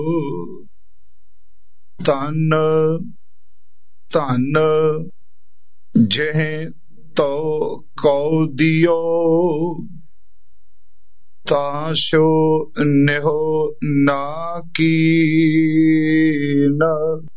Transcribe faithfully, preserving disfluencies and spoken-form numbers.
ਧਨ ਧਨ ਜਿਹ ਤੋ ਕਉ ਦਿਓ ਤਾਸ਼ੋ ਨਿਹੋ ਨਾ ਕੀਨ।